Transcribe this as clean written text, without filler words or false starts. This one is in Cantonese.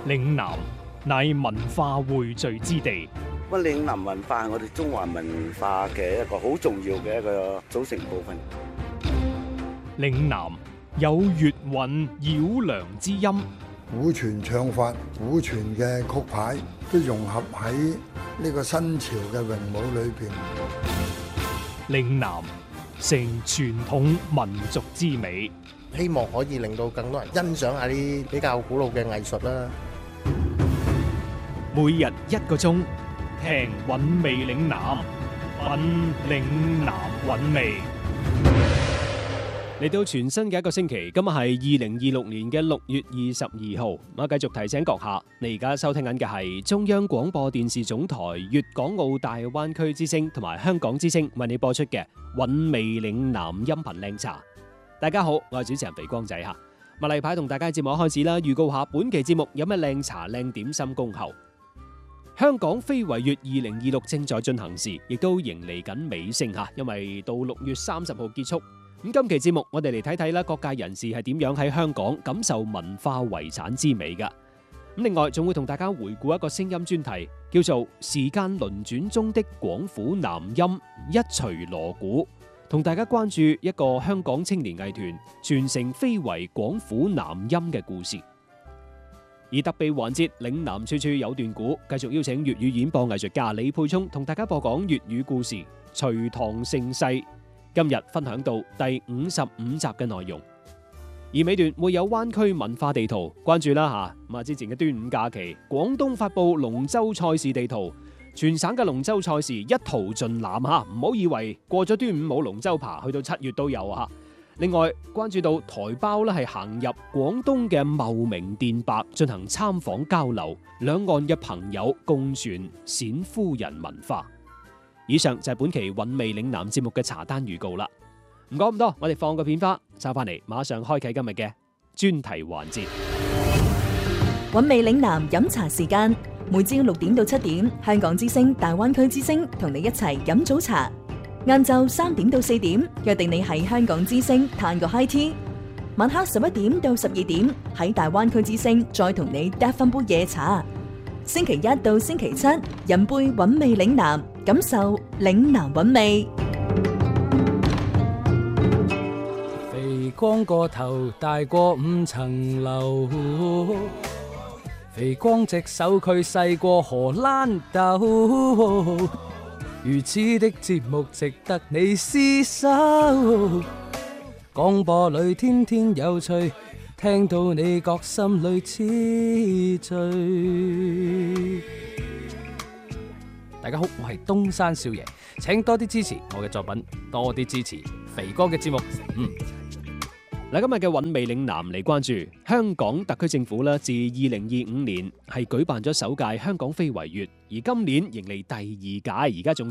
嶺南乃文化匯聚之地， 咁嶺南文化係我哋中華文化嘅一個好重要嘅一個組成部分。 嶺南有粵韻繞梁之音， 古傳唱法、古傳嘅曲牌都融合喺呢個新潮嘅詠舞裏邊。 嶺南成傳統民族之美， 希望可以令到更多人欣賞下啲比較古老嘅藝術啦。 每日1個鐘，聽韻味嶺南，品嶺南韻味。嚟到全新嘅一個星期，今日係2026年嘅6月22號。我繼續提醒閣下，你而家收聽緊嘅係中央廣播電視總台粵港澳大灣區之聲同埋香港之聲為你播出嘅韻味嶺南音頻靚茶。大家好，我係主持人肥光仔吓。例牌同大家節目開始啦，預告下本期節目有咩靚茶靚點心恭候。香港非遺月2026正在進行時，亦都迎嚟緊尾聲吓，因為到6月30號結束。咁今期節目我哋嚟睇睇啦，各界人士係點樣喺香港感受文化遺產之美噶。咁另外仲會同大家回顧一個聲音專題，叫做《時間輪轉中的廣府南音一錘鑼鼓》，同大家關注一個香港青年藝團傳承非遺廣府南音嘅故事。而特備環節嶺南處處有段古，繼續邀請粵語演播藝術家李沛聰同大家播講粵語故事《隋唐盛世》。今日分享到第55集嘅內容，而尾段會有灣區文化地圖，關注啦吓。之前嘅端午假期，廣東發布龍舟賽事地圖，全省嘅龍舟賽事一圖盡覽吓，唔好以為過咗端午冇龍舟爬，去到7月都有吓。另外關注到台胞係行入廣東嘅茂名電白進行參訪交流，兩岸嘅朋友共傳冼夫人文化。以上就係本期韻味嶺南節目嘅茶單預告啦。唔講咁多，我哋放個片花，收翻嚟馬上開啟今日嘅專題環節。 韻味嶺南飲茶時間，每朝6點到7點，香港之聲、大灣區之聲同你一齊飲早茶。晏晝3點到4點，約定你喺香港之聲嘆個 high tea。晚黑11點到12點，喺大灣區之聲再同你嗒翻杯夜茶。星期一到星期七，飲杯韻味嶺南，感受嶺南韻味。 肥光個頭大過5層樓，肥光隻手佢細過荷蘭豆。如此的節目值得你廝守，廣播裏天天有趣，聽到你覺心裏痴醉。大家好，我係東山少爺，請多啲支持我嘅作品，多啲支持肥哥嘅節目。 嗱，今日嘅韻味嶺南嚟關注香港特區政府啦，自2025年係舉辦咗首屆香港非遺月，而今年迎嚟第2屆，而家仲